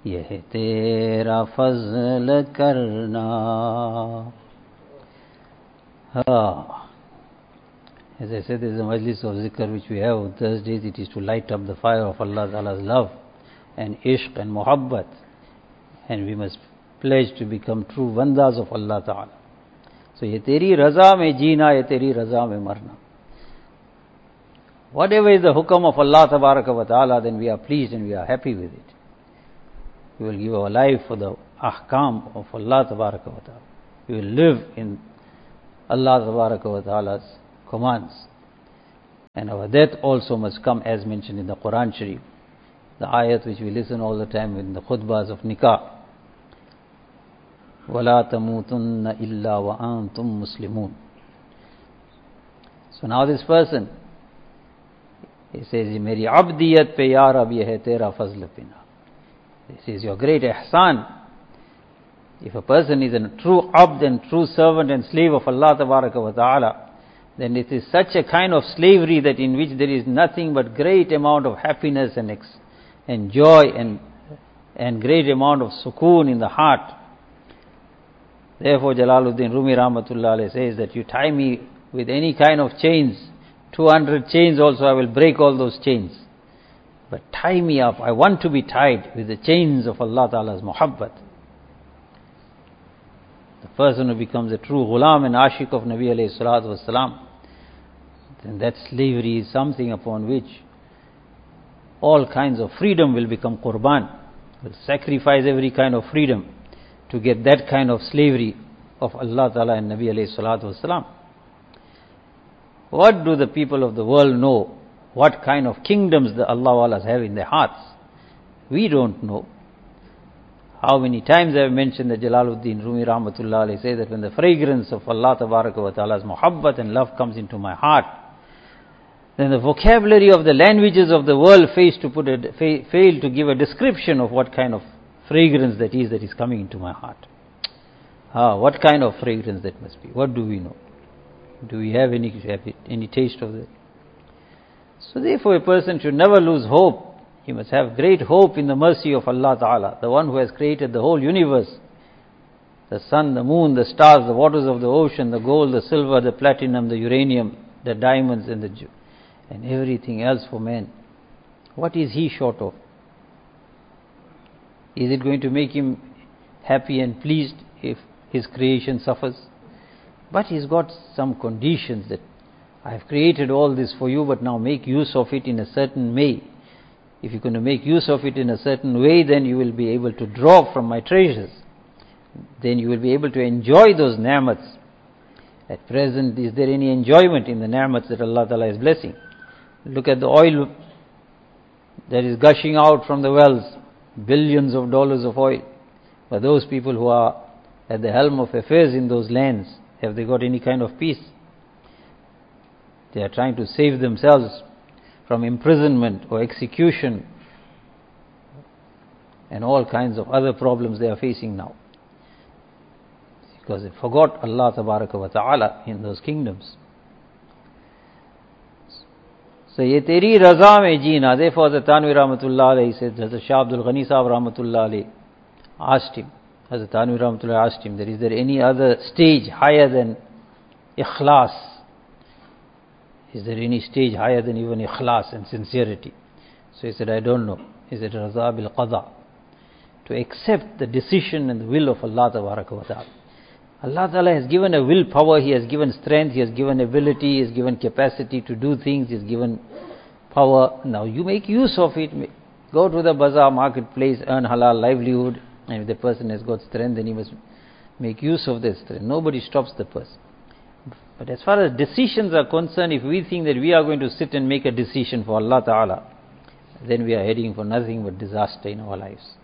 यह तेरा फजल करना. As I said, there is a majlis of zikr which we have on Thursdays. It is to light up the fire of Allah Ta'ala's love and ishq and muhabbat. And we must pledge to become true bandas of Allah Ta'ala. So, ye teri raza mein jeena, ye teri raza mein marna. Whatever is the hukam of Allah Tabaraka wa Ta'ala, then we are pleased and we are happy with it. We will give our life for the ahkam of Allah Tabaraka wa Ta'ala. We will live in Allah Tabaraka wa Ta'ala's commands. And our death also must come as mentioned in the Quran Sharif, the ayat which we listen all the time in the khutbahs of nikah. وَلَا تَمُوتُنَّ إِلَّا وَأَنْتُمْ مُسْلِمُونَ. So now this person, he says, Meri abdiyat pe ya Rab ye hai tera fazl pina. This is your great ihsan. If a person is a true abd and true servant and slave of Allah Tabaraka wa Ta'ala, then it is such a kind of slavery that in which there is nothing but great amount of happiness and joy and great amount of sukoon in the heart. Therefore Jalaluddin Rumi Rahmatullah Alayhi says that you tie me with any kind of chains, 200 chains also I will break all those chains. But tie me up, I want to be tied with the chains of Allah Ta'ala's muhabbat. The person who becomes a true ghulam and ashik of Nabi alayhi salatu wasalam, then that slavery is something upon which all kinds of freedom will become qurban. Will sacrifice every kind of freedom to get that kind of slavery of Allah Ta'ala and Nabi alayhi salatu wasalam. What do the people of the world know? What kind of kingdoms the Allah Wallahs have in their hearts? We don't know. How many times I have mentioned that Jalaluddin Rumi Rahmatullah Alayhi says that when the fragrance of Allah Tabaraka wa Ta'ala's muhabbat and love comes into my heart, then the vocabulary of the languages of the world fail to give a description of what kind of fragrance that is coming into my heart. What kind of fragrance that must be? What do we know? Do we have any taste of that? So therefore a person should never lose hope. He must have great hope in the mercy of Allah Ta'ala, the one who has created the whole universe, the sun, the moon, the stars, the waters of the ocean, the gold, the silver, the platinum, the uranium, the diamonds and everything else for man. What is he short of? Is it going to make him happy and pleased if his creation suffers? But he's got some conditions that I have created all this for you, but now make use of it in a certain way. If you're going to make use of it in a certain way, then you will be able to draw from my treasures. Then you will be able to enjoy those ni'mats. At present, is there any enjoyment in the ni'mats that Allah Ta'ala is blessing? Look at the oil that is gushing out from the wells, billions of dollars of oil. But those people who are at the helm of affairs in those lands, have they got any kind of peace? They are trying to save themselves from imprisonment or execution and all kinds of other problems they are facing now, because they forgot Allah Tabaraka wa Ta'ala in those kingdoms. So ye teri raza mein jeena. Therefore Hazrat Thanvi Rahmatullah Alayhi said, Hazrat Shah Abdul Ghani Sahab Rahmatullah Alayhi asked him, Hazrat Thanvi Rahmatullah asked him, is there any other stage higher than ikhlas? Is there any stage higher than even ikhlas and sincerity? So he said, I don't know. He said, raza bil qada, to accept the decision and the will of Allah Tabaraka wa Ta'ala. Allah Ta'ala has given a willpower, He has given strength, He has given ability, He has given capacity to do things, He has given power. Now you make use of it. Go to the bazaar, marketplace, earn halal livelihood, and if the person has got strength, then he must make use of that strength. Nobody stops the person. But as far as decisions are concerned, if we think that we are going to sit and make a decision for Allah Ta'ala, then we are heading for nothing but disaster in our lives.